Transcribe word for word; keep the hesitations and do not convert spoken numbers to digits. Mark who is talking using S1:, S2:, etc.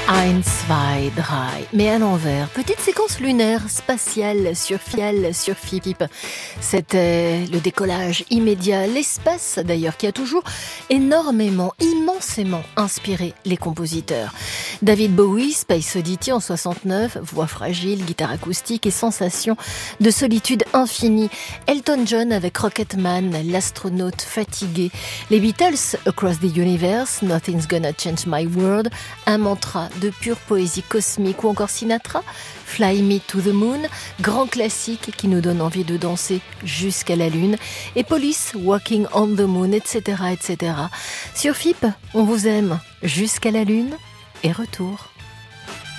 S1: Un, zwei, drei. Mais à l'envers. Petite séquence lunaire, spatiale, surfiale, sur Fip. C'était le décollage immédiat, l'espace d'ailleurs, qui a toujours énormément, immensément inspiré les compositeurs. David Bowie, Space Oddity en soixante-neuf, voix fragile, guitare acoustique et sensation de solitude infinie. Elton John avec Rocketman, l'astronaute fatigué. Les Beatles, Across the Universe, Nothing's Gonna Change My World, un mantra de pure poésie cosmique, ou encore Sinatra, Fly Me to the Moon, grand classique qui nous donne envie de danser jusqu'à la lune, et Police, Walking on the Moon, et cetera, et cetera. Sur F I P, on vous aime jusqu'à la lune et retour.